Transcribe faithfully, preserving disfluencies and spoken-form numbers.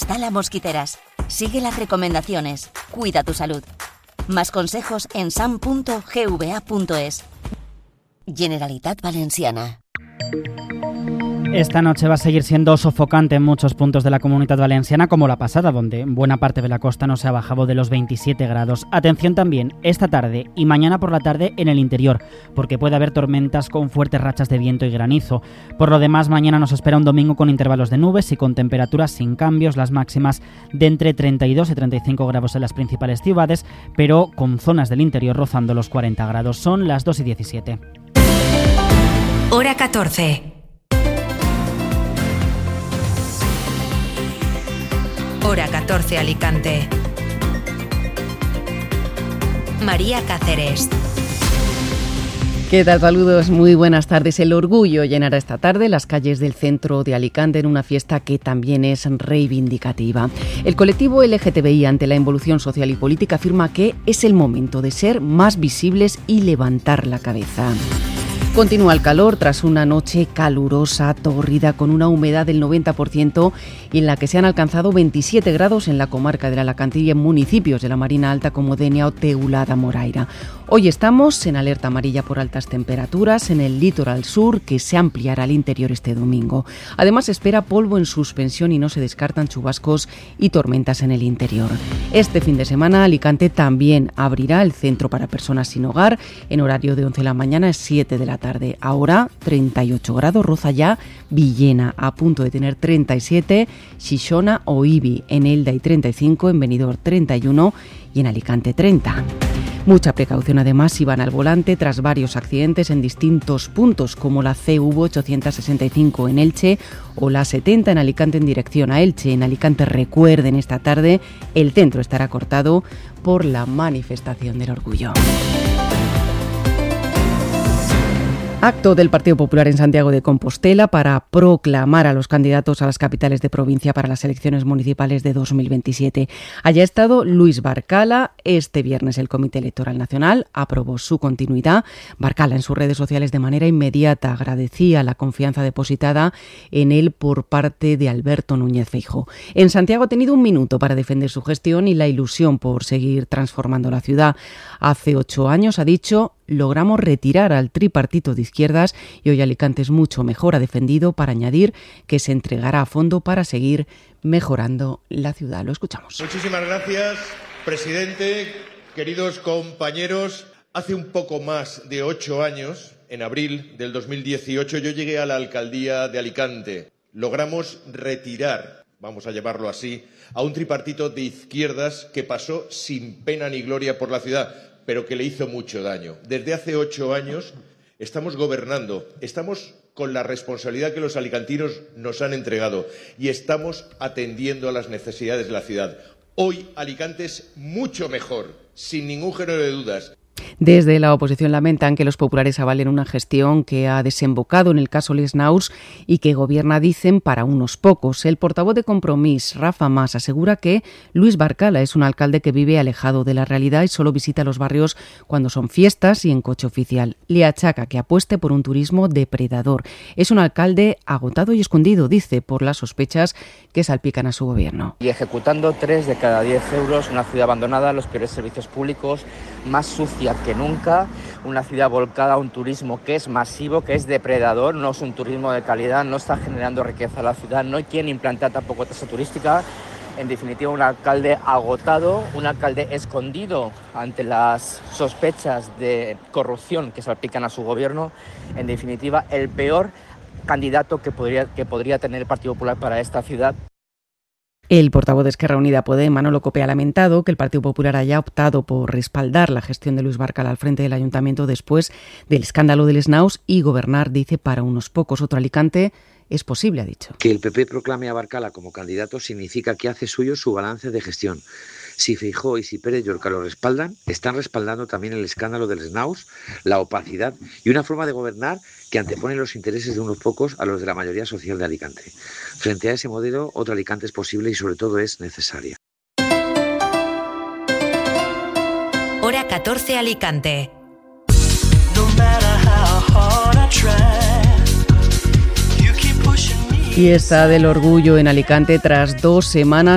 Instala mosquiteras. Sigue las recomendaciones. Cuida tu salud. Más consejos en sam punto g v a punto es. Generalitat Valenciana. Esta noche va a seguir siendo sofocante en muchos puntos de la Comunitat Valenciana, como la pasada, donde buena parte de la costa no se ha bajado de los veintisiete grados. Atención también esta tarde y mañana por la tarde en el interior, porque puede haber tormentas con fuertes rachas de viento y granizo. Por lo demás, mañana nos espera un domingo con intervalos de nubes y con temperaturas sin cambios, las máximas de entre treinta y dos y treinta y cinco grados en las principales ciudades, pero con zonas del interior rozando los cuarenta grados. Son las dos y diecisiete. Hora catorce. Hora catorce Alicante. María Cáceres. ¿Qué tal? Saludos, muy buenas tardes. El orgullo llenará esta tarde las calles del centro de Alicante en una fiesta que también es reivindicativa. El colectivo L G T B I ante la involución social y política afirma que es el momento de ser más visibles y levantar la cabeza. Continúa el calor tras una noche calurosa, tórrida, con una humedad del noventa por ciento y en la que se han alcanzado veintisiete grados en la comarca de la Alacantí y en municipios de la Marina Alta como Denia o Teulada Moraira. Hoy estamos en alerta amarilla por altas temperaturas en el litoral sur, que se ampliará al interior este domingo. Además, se espera polvo en suspensión y no se descartan chubascos y tormentas en el interior. Este fin de semana, Alicante también abrirá el centro para personas sin hogar en horario de once de la mañana a siete de la tarde. Ahora treinta y ocho grados, roza ya Villena, a punto de tener treinta y siete, Xixona o Ibi, en Elda y treinta y cinco, en Benidorm treinta y uno y en Alicante treinta. Mucha precaución además si van al volante tras varios accidentes en distintos puntos, como la C V ochocientos sesenta y cinco en Elche o la setenta en Alicante en dirección a Elche. En Alicante, recuerden, esta tarde el centro estará cortado por la manifestación del orgullo. Acto del Partido Popular en Santiago de Compostela para proclamar a los candidatos a las capitales de provincia para las elecciones municipales de dos mil veintisiete. Allá ha estado Luis Barcala. Este viernes el Comité Electoral Nacional aprobó su continuidad. Barcala en sus redes sociales de manera inmediata agradecía la confianza depositada en él por parte de Alberto Núñez Feijóo. En Santiago ha tenido un minuto para defender su gestión y la ilusión por seguir transformando la ciudad. Hace ocho años, ha dicho, logramos retirar al tripartito de izquierdas y hoy Alicante es mucho mejor. Ha defendido, para añadir, que se entregará a fondo para seguir mejorando la ciudad. Lo escuchamos. Muchísimas gracias, presidente, queridos compañeros. Hace un poco más de ocho años, en abril del dos mil dieciocho, yo llegué a la alcaldía de Alicante. Logramos retirar, vamos a llamarlo así, a un tripartito de izquierdas que pasó sin pena ni gloria por la ciudad, pero que le hizo mucho daño. Desde hace ocho años estamos gobernando, estamos con la responsabilidad que los alicantinos nos han entregado y estamos atendiendo a las necesidades de la ciudad. Hoy Alicante es mucho mejor, sin ningún género de dudas. Desde la oposición lamentan que los populares avalen una gestión que ha desembocado en el caso Les Naus y que gobierna, dicen, para unos pocos. El portavoz de Compromís, Rafa Mas, asegura que Luis Barcala es un alcalde que vive alejado de la realidad y solo visita los barrios cuando son fiestas y en coche oficial. Le achaca que apueste por un turismo depredador. Es un alcalde agotado y escondido, dice, por las sospechas que salpican a su gobierno. Y ejecutando tres de cada diez euros, una ciudad abandonada, los peores servicios públicos, más sucia que nunca, una ciudad volcada a un turismo que es masivo, que es depredador, no es un turismo de calidad, no está generando riqueza a la ciudad, no hay quien implantar tampoco tasa turística. En definitiva, un alcalde agotado, un alcalde escondido ante las sospechas de corrupción que salpican a su gobierno. En definitiva, el peor candidato que podría, que podría tener el Partido Popular para esta ciudad. El portavoz de Esquerra Unida Podem, Manolo Cope, ha lamentado que el Partido Popular haya optado por respaldar la gestión de Luis Barcala al frente del Ayuntamiento después del escándalo de Les Naus y gobernar, dice, para unos pocos. Otro Alicante es posible, ha dicho. Que el P P proclame a Barcala como candidato significa que hace suyo su balance de gestión. Si Feijóo y si Pérez Llorca lo respaldan, están respaldando también el escándalo de Les Naus, la opacidad y una forma de gobernar que antepone los intereses de unos pocos a los de la mayoría social de Alicante. Frente a ese modelo, otro Alicante es posible y sobre todo es necesaria. Hora catorce Alicante. Fiesta del Orgullo en Alicante tras dos semanas